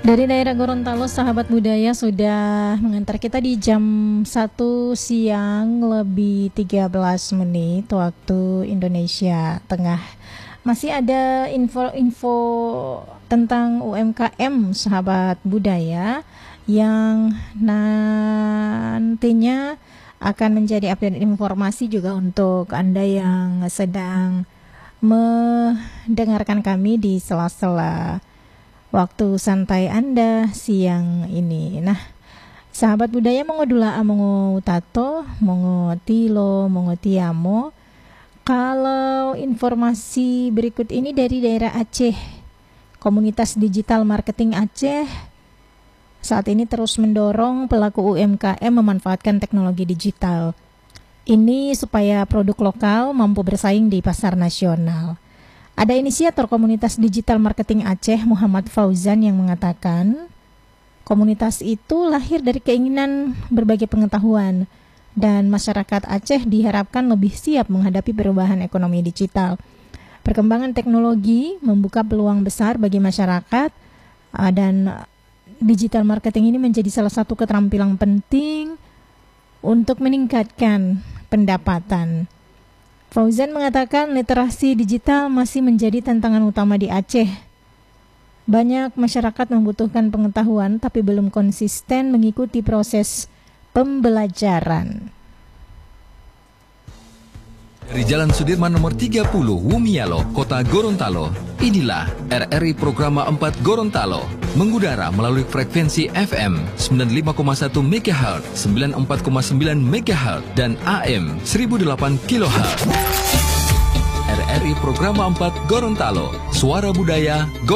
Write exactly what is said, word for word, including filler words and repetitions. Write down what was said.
Dari daerah Gorontalo, sahabat budaya sudah mengantar kita di jam satu siang lebih tiga belas menit waktu Indonesia Tengah. Masih ada info-info tentang U M K M, sahabat budaya, yang nantinya akan menjadi update informasi juga untuk Anda yang sedang mendengarkan kami di sela-sela waktu santai Anda siang ini. Nah, sahabat budaya, mongo dula mongo tato, mongo tilo, mongo tiamo. Kalau informasi berikut ini dari daerah Aceh, Komunitas Digital Marketing Aceh saat ini terus mendorong pelaku U M K M memanfaatkan teknologi digital ini supaya produk lokal mampu bersaing di pasar nasional. Ada inisiator Komunitas Digital Marketing Aceh, Muhammad Fauzan, yang mengatakan komunitas itu lahir dari keinginan berbagi pengetahuan dan masyarakat Aceh diharapkan lebih siap menghadapi perubahan ekonomi digital. Perkembangan teknologi membuka peluang besar bagi masyarakat dan digital marketing ini menjadi salah satu keterampilan penting untuk meningkatkan pendapatan. Fauzan mengatakan literasi digital masih menjadi tantangan utama di Aceh. Banyak masyarakat membutuhkan pengetahuan tapi belum konsisten mengikuti proses pembelajaran. Dari Jalan Sudirman nomor tiga puluh, Wumialo, Kota Gorontalo, inilah R R I Programa empat Gorontalo, mengudara melalui frekuensi F M sembilan puluh lima koma satu megahertz, sembilan puluh empat koma sembilan megahertz, dan A M seribu delapan kilohertz. R R I Programa empat Gorontalo, suara budaya Gorontalo.